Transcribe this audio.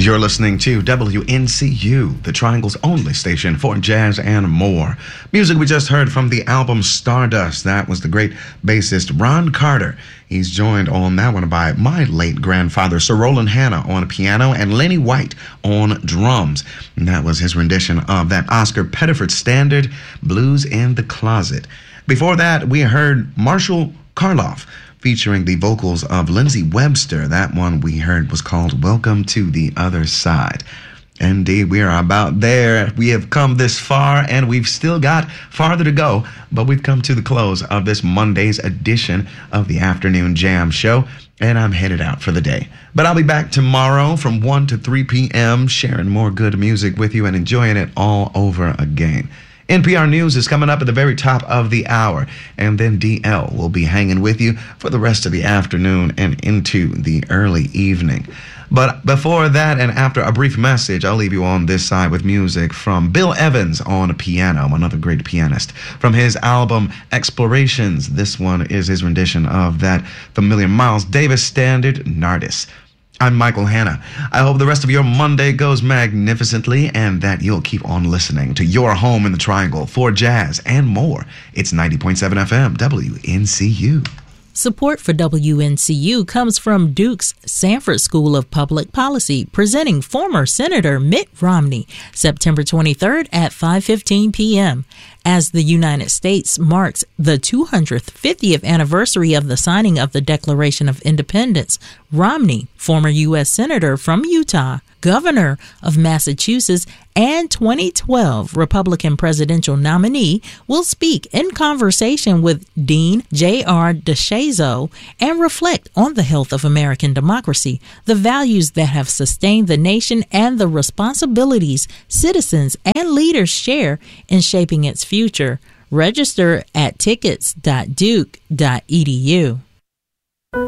You're listening to WNCU, the Triangle's only station for jazz and more. Music we just heard from the album Stardust. That was the great bassist Ron Carter. He's joined on that one by my late grandfather, Sir Roland Hanna, on piano, and Lenny White on drums. And that was his rendition of that Oscar Pettiford standard, Blues in the Closet. Before that, we heard Marshall Karloff, featuring the vocals of Lindsey Webster. That one we heard was called Welcome to the Other Side. Indeed, we are about there. We have come this far, and we've still got farther to go, but we've come to the close of this Monday's edition of the Afternoon Jam Show, and I'm headed out for the day. But I'll be back tomorrow from 1 to 3 p.m., sharing more good music with you and enjoying it all over again. NPR News is coming up at the very top of the hour, and then DL will be hanging with you for the rest of the afternoon and into the early evening. But before that, and after a brief message, I'll leave you on this side with music from Bill Evans on piano, another great pianist. From his album Explorations, this one is his rendition of that familiar Miles Davis standard, Nardis. I'm Michael Hanna. I hope the rest of your Monday goes magnificently and that you'll keep on listening to your home in the Triangle for jazz and more. It's 90.7 FM, WNCU. Support for WNCU comes from Duke's Sanford School of Public Policy, presenting former Senator Mitt Romney, September 23rd at 5:15 p.m. As the United States marks the 250th anniversary of the signing of the Declaration of Independence, Romney, former U.S. Senator from Utah, Governor of Massachusetts, and 2012 Republican presidential nominee, will speak in conversation with Dean J.R. DeShazo and reflect on the health of American democracy, the values that have sustained the nation, and the responsibilities citizens and leaders share in shaping its future. Register at tickets.duke.edu.